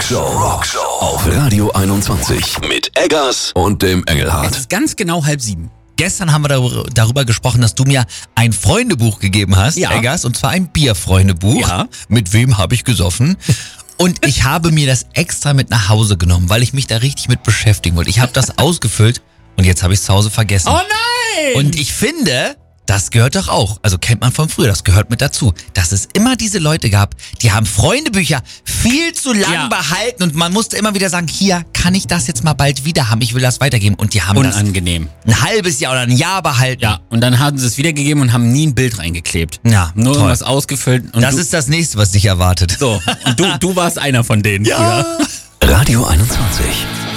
Rockshow auf Radio 21 mit Eggers und dem Engelhardt. Es ist ganz genau 6:30. Gestern haben wir darüber gesprochen, dass du mir ein Freundebuch gegeben hast, Ja. Eggers, und zwar ein Bierfreundebuch. Ja. Mit wem habe ich gesoffen? Und ich habe mir das extra mit nach Hause genommen, weil ich mich da richtig mit beschäftigen wollte. Ich habe das ausgefüllt und jetzt habe ich es zu Hause vergessen. Oh nein! Und ich finde, das gehört doch auch, also kennt man von früher, das gehört mit dazu, dass es immer diese Leute gab, die haben Freundebücher viel zu lang behalten und man musste immer wieder sagen, hier, kann ich das jetzt mal bald wieder haben, ich will das weitergeben. Und die haben Unangenehm. das ein halbes Jahr oder ein Jahr behalten. Ja, und dann hatten sie es wiedergegeben und haben nie ein Bild reingeklebt. Ja, Nur toll. irgendwas ausgefüllt. Und Das ist das nächste, was dich erwartet. so. Und du warst einer von denen. Ja. Früher. Radio 21.